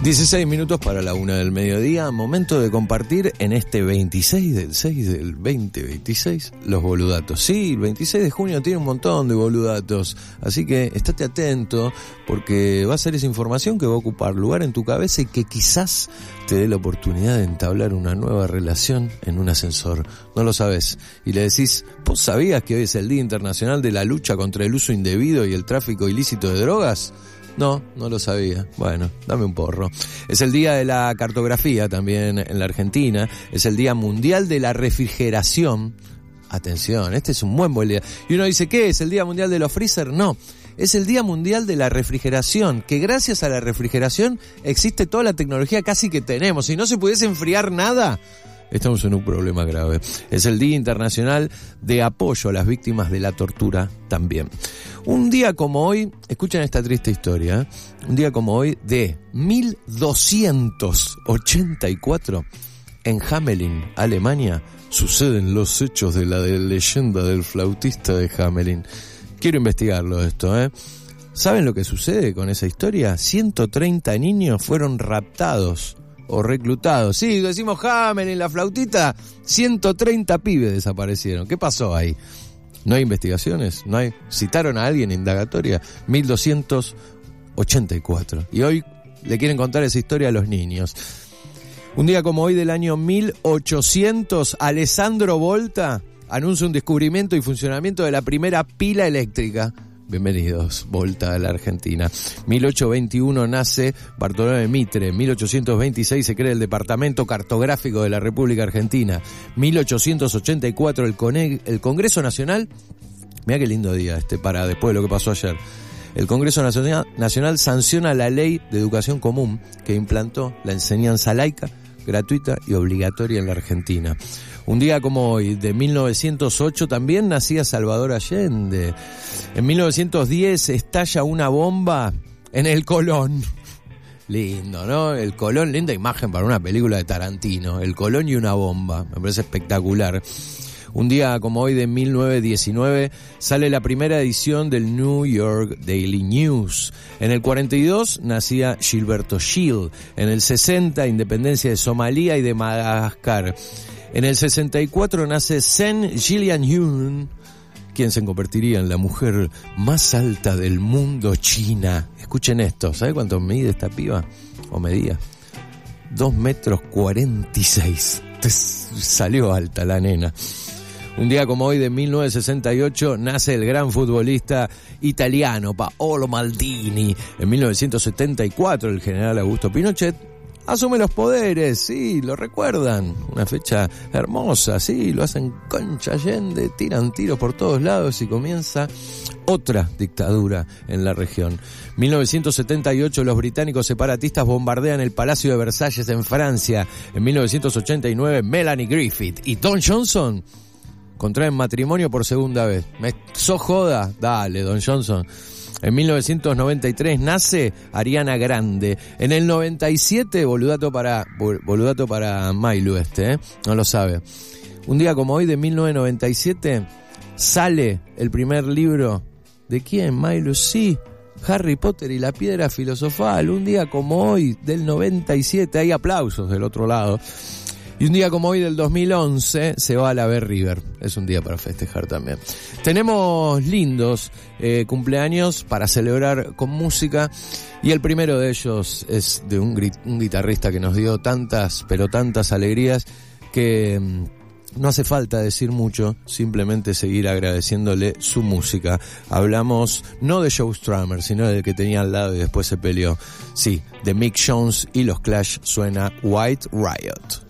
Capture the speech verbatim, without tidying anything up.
dieciséis minutos para la una del mediodía, momento de compartir en este veintiséis del seis del veinte veintiséis los boludatos. Sí, el veintiséis de junio tiene un montón de boludatos, así que estate atento porque va a ser esa información que va a ocupar lugar en tu cabeza y que quizás te dé la oportunidad de entablar una nueva relación en un ascensor. No lo sabes y le decís, ¿vos sabías que hoy es el Día Internacional de la Lucha contra el Uso Indebido y el Tráfico Ilícito de Drogas? No, no lo sabía. Bueno, dame un porro. Es el día de la cartografía también en la Argentina. Es el Día Mundial de la Refrigeración. Atención, este es un buen buen día. Y uno dice, ¿qué es el Día Mundial de los Freezer? No, es el Día Mundial de la Refrigeración, que gracias a la refrigeración existe toda la tecnología casi que tenemos. Si no se pudiese enfriar nada, estamos en un problema grave. Es el Día Internacional de Apoyo a las Víctimas de la Tortura también. Un día como hoy, escuchen esta triste historia, ¿eh? Un día como hoy de mil doscientos ochenta y cuatro, en Hamelin, Alemania, suceden los hechos de la de leyenda del flautista de Hamelin. Quiero investigarlo esto, ¿eh? ¿Saben lo que sucede con esa historia? ciento treinta niños fueron raptados o reclutados. Sí, decimos Hamelin, la flautita, ciento treinta pibes desaparecieron. ¿Qué pasó ahí? ¿No hay investigaciones? ¿No hay? ¿Citaron a alguien indagatoria? mil doscientos ochenta y cuatro. Y hoy le quieren contar esa historia a los niños. Un día como hoy del año mil ochocientos, Alessandro Volta anuncia un descubrimiento y funcionamiento de la primera pila eléctrica. Bienvenidos, Volta a la Argentina. mil ochocientos veintiuno nace Bartolomé Mitre. mil ochocientos veintiséis se crea el Departamento Cartográfico de la República Argentina. mil ochocientos ochenta y cuatro el, Cone- el Congreso Nacional. Mirá qué lindo día este para después de lo que pasó ayer. El Congreso Nacional, Nacional sanciona la Ley de Educación Común que implantó la enseñanza laica, gratuita y obligatoria en la Argentina. Un día como hoy, de mil novecientos ocho, también nacía Salvador Allende. En mil novecientos diez estalla una bomba en el Colón. Lindo, ¿no? El Colón, linda imagen para una película de Tarantino. El Colón y una bomba, me parece espectacular. Un día como hoy de mil novecientos diecinueve sale la primera edición del New York Daily News. En el cuarenta y dos nacía Gilberto Gil. En el sesenta, independencia de Somalia y de Madagascar. En el sesenta y cuatro nace Sen Jilian-Hyun, quien se convertiría en la mujer más alta del mundo, China. Escuchen esto, ¿sabe cuánto mide esta piba? O medía. Dos metros cuarenta y seis. Salió alta la nena. Un día como hoy de mil novecientos sesenta y ocho nace el gran futbolista italiano Paolo Maldini. En mil novecientos setenta y cuatro el general Augusto Pinochet asume los poderes, sí, lo recuerdan. Una fecha hermosa, sí, lo hacen concha Allende, tiran tiros por todos lados y comienza otra dictadura en la región. mil novecientos setenta y ocho los británicos separatistas bombardean el Palacio de Versalles en Francia. En mil novecientos ochenta y nueve Melanie Griffith y Don Johnson contraen matrimonio por segunda vez. ¿Me sos joda? Dale, Don Johnson. En mil novecientos noventa y tres nace Ariana Grande. En el noventa y siete, boludato para boludato para Mailu este, ¿eh? No lo sabe. Un día como hoy de mil novecientos noventa y siete sale el primer libro. ¿De quién, Mailu? Sí, Harry Potter y la Piedra Filosofal. Un día como hoy del noventa y siete, hay aplausos del otro lado. Y un día como hoy del dos mil once se va a la B River. Es un día para festejar también. Tenemos lindos eh, cumpleaños para celebrar con música. Y el primero de ellos es de un, grit- un guitarrista que nos dio tantas, pero tantas alegrías que mmm, no hace falta decir mucho, simplemente seguir agradeciéndole su música. Hablamos no de Joe Strummer, sino del que tenía al lado y después se peleó. Sí, de Mick Jones y los Clash suena White Riot.